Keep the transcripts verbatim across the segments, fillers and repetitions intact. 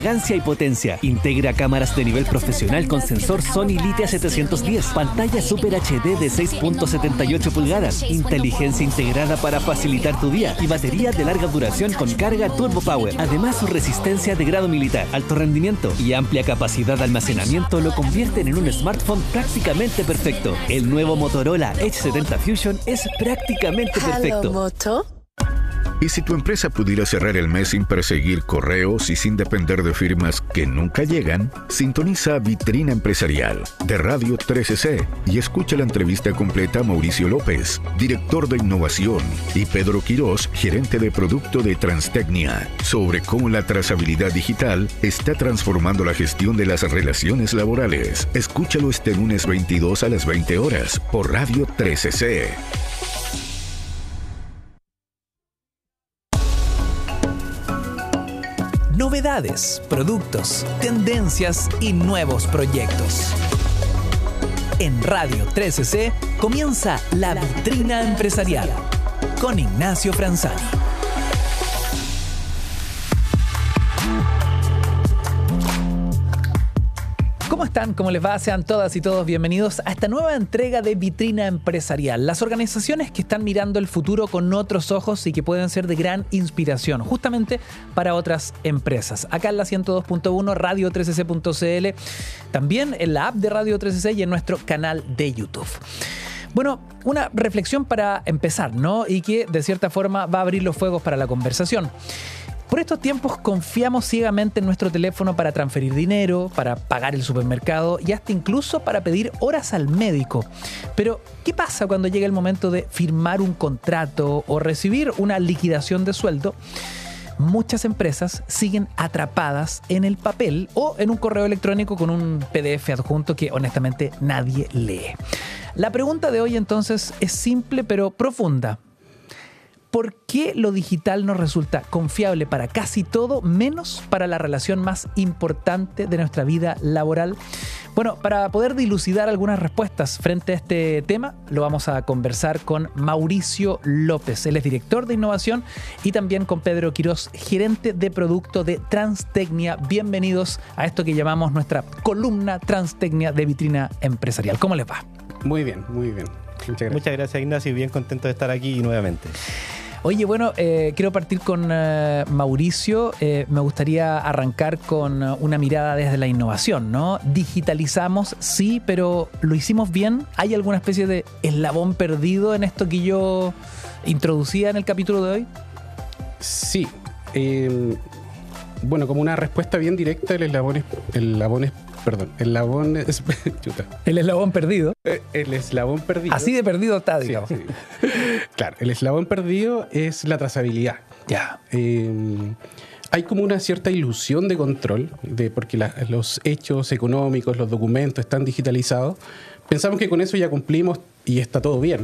Elegancia y potencia. Integra cámaras de nivel profesional con sensor Sony Lite A setecientos diez, pantalla Super H D de seis punto setenta y ocho pulgadas, inteligencia integrada para facilitar tu día y batería de larga duración con carga Turbo Power. Además, su resistencia de grado militar, alto rendimiento y amplia capacidad de almacenamiento lo convierten en un smartphone prácticamente perfecto. El nuevo Motorola Edge setenta Fusion es prácticamente perfecto. Hello, Moto. ¿Y si tu empresa pudiera cerrar el mes sin perseguir correos y sin depender de firmas que nunca llegan? Sintoniza Vitrina Empresarial de Radio trece C y escucha la entrevista completa a Mauricio López, director de innovación, y Pedro Quirós, gerente de producto de Transtecnia, sobre cómo la trazabilidad digital está transformando la gestión de las relaciones laborales. Escúchalo este lunes veintidós a las veinte horas por Radio trece C. Novedades, productos, tendencias y nuevos proyectos. En Radio trece C comienza La Vitrina Empresarial con Ignacio Franzani. ¿Cómo están? ¿Cómo les va? Sean todas y todos bienvenidos a esta nueva entrega de Vitrina Empresarial. Las organizaciones que están mirando el futuro con otros ojos y que pueden ser de gran inspiración, justamente para otras empresas. Acá en la ciento dos punto uno, radio trece c punto c l, también en la app de Radio trece C y en nuestro canal de YouTube. Bueno, una reflexión para empezar, ¿no? Y que de cierta forma va a abrir los fuegos para la conversación. Por estos tiempos confiamos ciegamente en nuestro teléfono para transferir dinero, para pagar el supermercado y hasta incluso para pedir horas al médico. Pero, ¿qué pasa cuando llega el momento de firmar un contrato o recibir una liquidación de sueldo? Muchas empresas siguen atrapadas en el papel o en un correo electrónico con un P D F adjunto que honestamente nadie lee. La pregunta de hoy entonces es simple pero profunda. ¿Por qué lo digital nos resulta confiable para casi todo, menos para la relación más importante de nuestra vida laboral? Bueno, para poder dilucidar algunas respuestas frente a este tema, lo vamos a conversar con Mauricio López. Él es director de innovación, y también con Pedro Quirós, gerente de producto de Transtecnia. Bienvenidos a esto que llamamos nuestra columna Transtecnia de Vitrina Empresarial. ¿Cómo les va? Muy bien, muy bien. Muchas gracias. Muchas gracias, Ignacio, y bien contento de estar aquí nuevamente. Oye, bueno, eh, quiero partir con eh, Mauricio. Eh, me gustaría arrancar con una mirada desde la innovación, ¿no? Digitalizamos, sí, pero ¿lo hicimos bien? ¿Hay alguna especie de eslabón perdido en esto que yo introducía en el capítulo de hoy? Sí. Eh, bueno, como una respuesta bien directa, el eslabón es... El eslabón es Perdón, el eslabón es... Chuta. El eslabón perdido. El eslabón perdido. Así de perdido está, digamos. Sí, sí. Claro, el eslabón perdido es la trazabilidad. Ya. Eh, hay como una cierta ilusión de control, de porque la, los hechos económicos, los documentos están digitalizados. Pensamos que con eso ya cumplimos y está todo bien.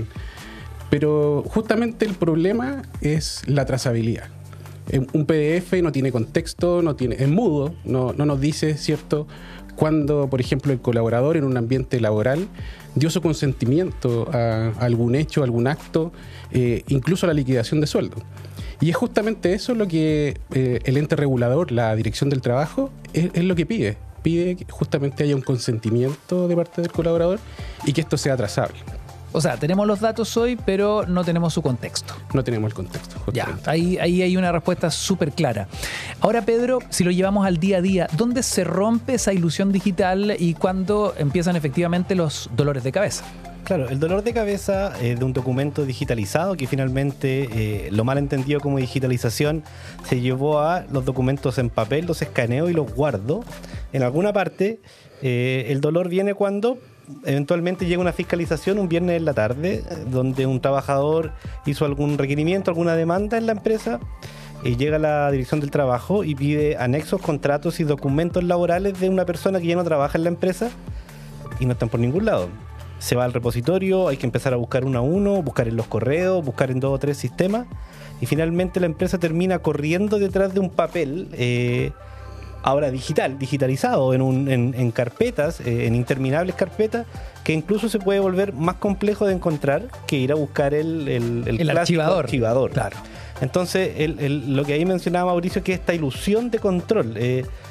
Pero justamente el problema es la trazabilidad. Un P D F no tiene contexto, no tiene, es mudo, no, no nos dice, ¿cierto?, cuando, por ejemplo, el colaborador en un ambiente laboral dio su consentimiento a, a algún hecho, a algún acto, eh, incluso a la liquidación de sueldo. Y es justamente eso lo que eh, el ente regulador, la Dirección del Trabajo, es, es lo que pide. Pide que justamente haya un consentimiento de parte del colaborador y que esto sea trazable. O sea, tenemos los datos hoy, pero no tenemos su contexto. No tenemos el contexto. Ya, ahí, ahí hay una respuesta súper clara. Ahora, Pedro, si lo llevamos al día a día, ¿dónde se rompe esa ilusión digital y cuándo empiezan efectivamente los dolores de cabeza? Claro, el dolor de cabeza eh, de un documento digitalizado que finalmente eh, lo mal entendido como digitalización se llevó a los documentos en papel, los escaneo y los guardo en alguna parte. Eh, el dolor viene cuando eventualmente llega una fiscalización un viernes en la tarde, donde un trabajador hizo algún requerimiento, alguna demanda en la empresa, y llega a la Dirección del Trabajo y pide anexos, contratos y documentos laborales de una persona que ya no trabaja en la empresa y no están por ningún lado. Se va al repositorio, hay que empezar a buscar uno a uno, buscar en los correos, buscar en dos o tres sistemas, y finalmente la empresa termina corriendo detrás de un papel eh, ahora digital, digitalizado en, un, en, en carpetas, eh, en interminables carpetas, que incluso se puede volver más complejo de encontrar que ir a buscar el, el, el, el archivador. archivador. Claro. Entonces, el, el, lo que ahí mencionaba Mauricio, que es esta ilusión de control. Eh,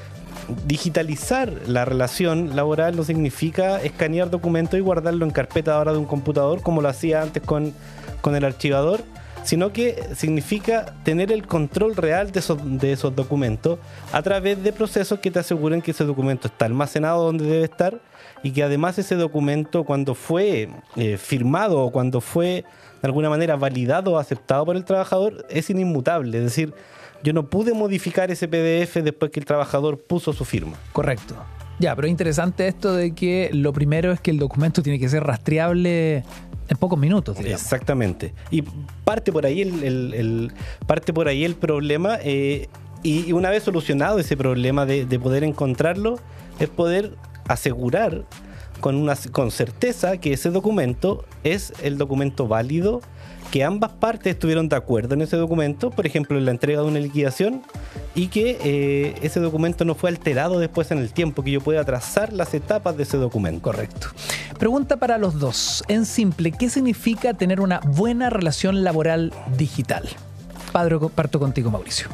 digitalizar la relación laboral no significa escanear documentos y guardarlo en carpeta ahora de un computador como lo hacía antes con, con el archivador, sino que significa tener el control real de esos, de esos documentos a través de procesos que te aseguren que ese documento está almacenado donde debe estar y que además ese documento, cuando fue eh, firmado o cuando fue de alguna manera validado o aceptado por el trabajador, es inmutable. Es decir, yo no pude modificar ese P D F después que el trabajador puso su firma. Correcto. Ya, pero es interesante esto de que lo primero es que el documento tiene que ser rastreable en pocos minutos, digamos. Exactamente. Y parte por ahí el, el, el, parte por ahí el problema, eh, y, y una vez solucionado ese problema de, de poder encontrarlo, es poder asegurar con, una, con certeza que ese documento es el documento válido, que ambas partes estuvieron de acuerdo en ese documento, por ejemplo, en la entrega de una liquidación, y que eh, ese documento no fue alterado después en el tiempo, que yo pueda trazar las etapas de ese documento. Correcto. Pregunta para los dos. En simple, ¿qué significa tener una buena relación laboral digital? Padre, parto contigo, Mauricio.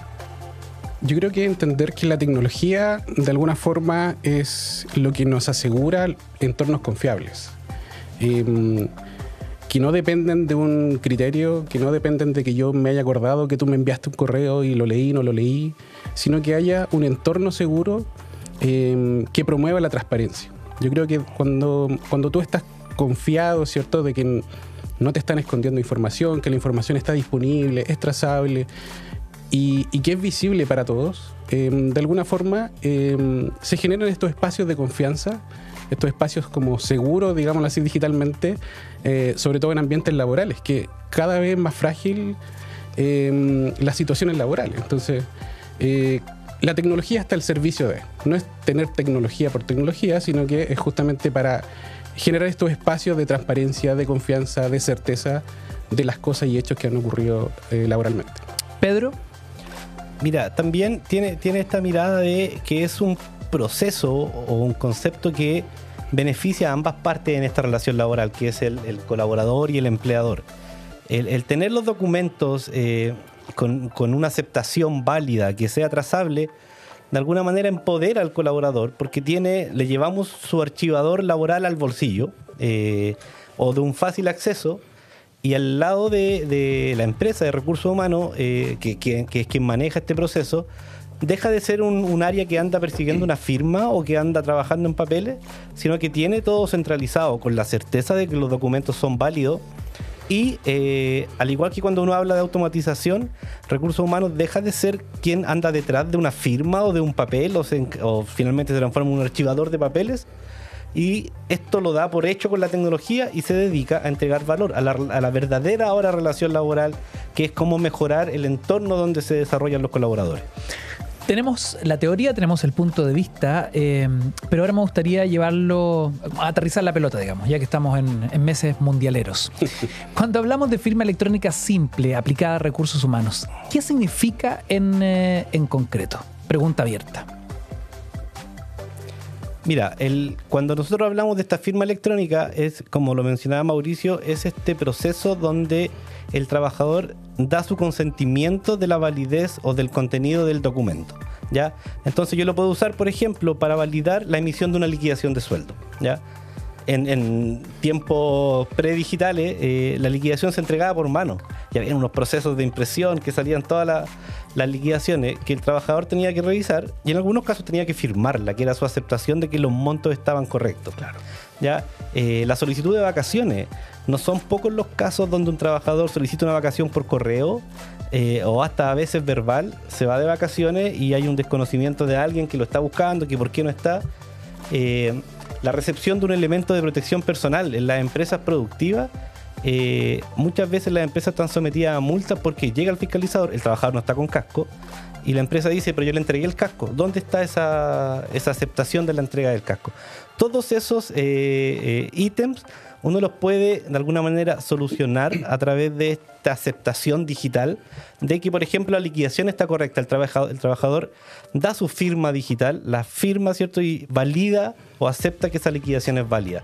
Yo creo que entender que la tecnología de alguna forma es lo que nos asegura entornos confiables. Eh, que no dependen de un criterio, que no dependen de que yo me haya acordado que tú me enviaste un correo y lo leí, no lo leí, sino que haya un entorno seguro eh, que promueva la transparencia. Yo creo que cuando, cuando tú estás confiado, ¿cierto?, de que no te están escondiendo información, que la información está disponible, es trazable y, y que es visible para todos, eh, de alguna forma eh, se generan estos espacios de confianza, estos espacios como seguros, digámoslo así, digitalmente, eh, sobre todo en ambientes laborales, que cada vez más frágil eh, las situaciones laborales. Entonces, eh, la tecnología está al servicio de, no es tener tecnología por tecnología, sino que es justamente para generar estos espacios de transparencia, de confianza, de certeza de las cosas y hechos que han ocurrido eh, laboralmente. Pedro. Mira, también tiene, tiene esta mirada de que es un proceso o un concepto que beneficia a ambas partes en esta relación laboral, que es el, el colaborador y el empleador. El, el tener los documentos eh, con, con una aceptación válida, que sea trazable, de alguna manera empodera al colaborador, porque tiene, le llevamos su archivador laboral al bolsillo eh, o de un fácil acceso, y al lado de, de la empresa de recursos humanos, eh, que, que, que es quien maneja este proceso, deja de ser un, un área que anda persiguiendo una firma o que anda trabajando en papeles, sino que tiene todo centralizado con la certeza de que los documentos son válidos. Y eh, al igual que cuando uno habla de automatización, recursos humanos deja de ser quien anda detrás de una firma o de un papel o, se, o finalmente se transforma en un archivador de papeles, y esto lo da por hecho con la tecnología y se dedica a entregar valor a la, a la verdadera ahora relación laboral, que es cómo mejorar el entorno donde se desarrollan los colaboradores. Tenemos la teoría, tenemos el punto de vista, eh, pero ahora me gustaría llevarlo, a aterrizar la pelota, digamos, ya que estamos en, en meses mundialeros. Cuando hablamos de firma electrónica simple aplicada a recursos humanos, ¿qué significa en, eh, en concreto? Pregunta abierta. Mira, el, cuando nosotros hablamos de esta firma electrónica, es, como lo mencionaba Mauricio, es este proceso donde el trabajador da su consentimiento de la validez o del contenido del documento, ¿ya? Entonces yo lo puedo usar, por ejemplo, para validar la emisión de una liquidación de sueldo, ¿ya? En, en tiempos predigitales, eh, la liquidación se entregaba por mano. Y había unos procesos de impresión que salían todas la, las liquidaciones que el trabajador tenía que revisar y en algunos casos tenía que firmarla, que era su aceptación de que los montos estaban correctos. Claro. Ya, eh, la solicitud de vacaciones, no son pocos los casos donde un trabajador solicita una vacación por correo eh, o hasta a veces verbal, se va de vacaciones y hay un desconocimiento de alguien que lo está buscando, que por qué no está. Eh, la recepción de un elemento de protección personal en las empresas productivas, eh, muchas veces las empresas están sometidas a multas porque llega el fiscalizador, el trabajador no está con casco y la empresa dice, pero yo le entregué el casco, ¿dónde está esa, esa aceptación de la entrega del casco? Todos esos eh, eh, ítems uno los puede de alguna manera solucionar a través de esta aceptación digital de que, por ejemplo, la liquidación está correcta, el trabajador, el trabajador da su firma digital, la firma, ¿cierto? Y valida o acepta que esa liquidación es válida.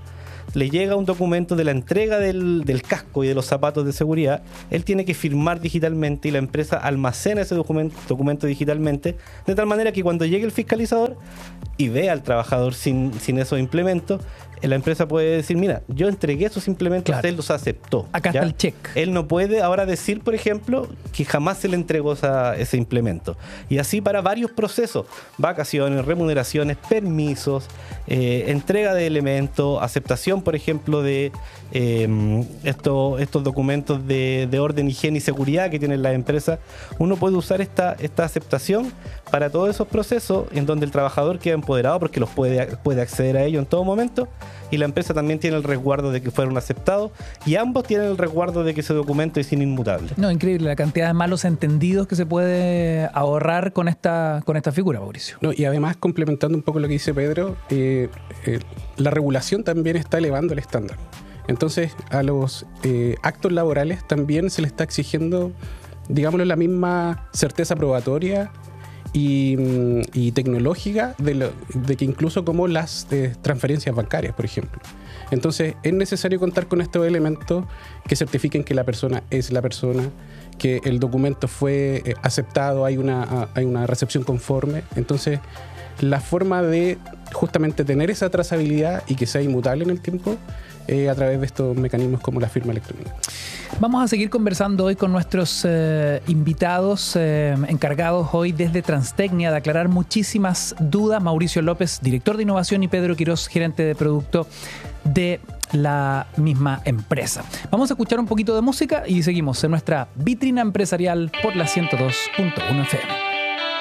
le llega un documento de la entrega del, del casco y de los zapatos de seguridad, él tiene que firmar digitalmente y la empresa almacena ese documento, documento digitalmente, de tal manera que cuando llegue el fiscalizador y vea al trabajador sin, sin esos implementos, la empresa puede decir, mira, yo entregué esos implementos, Claro. él los aceptó. Acá ¿ya? está el check. Él no puede ahora decir, por ejemplo, que jamás se le entregó esa, ese implemento. Y así para varios procesos, vacaciones, remuneraciones, permisos, eh, entrega de elementos, aceptación, por ejemplo, de eh, esto, estos documentos de, de orden, higiene y seguridad que tienen las empresas. Uno puede usar esta, esta aceptación para todos esos procesos en donde el trabajador queda empoderado porque los puede, puede acceder a ello en todo momento, y la empresa también tiene el resguardo de que fueron aceptados, y ambos tienen el resguardo de que ese documento es inmutable. No, increíble la cantidad de malos entendidos que se puede ahorrar con esta, con esta figura, Mauricio. No, y además, complementando un poco lo que dice Pedro, eh, eh, la regulación también está elevando el estándar. Entonces, a los eh, actos laborales también se les está exigiendo, digámoslo, la misma certeza probatoria y, y tecnológica de, lo, de que incluso como las eh, transferencias bancarias, por ejemplo. Entonces, es necesario contar con estos elementos que certifiquen que la persona es la persona, que el documento fue eh, aceptado, hay una, hay una recepción conforme. Entonces, la forma de justamente tener esa trazabilidad y que sea inmutable en el tiempo eh, a través de estos mecanismos como la firma electrónica. Vamos a seguir conversando hoy con nuestros eh, invitados eh, encargados hoy desde Transtecnia de aclarar muchísimas dudas. Mauricio López, director de innovación, y Pedro Quirós, gerente de producto de la misma empresa. Vamos a escuchar un poquito de música y seguimos en nuestra vitrina empresarial por la ciento dos punto uno F M.